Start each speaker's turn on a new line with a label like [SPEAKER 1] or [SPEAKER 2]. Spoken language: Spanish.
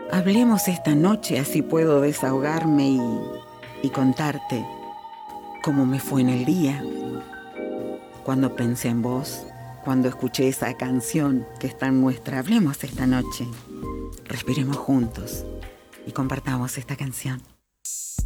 [SPEAKER 1] Hablemos esta noche, así puedo desahogarme y contarte cómo me fue en el día, cuando pensé en vos, cuando escuché esa canción que está en nuestra. Hablemos esta noche, respiremos juntos y compartamos esta canción.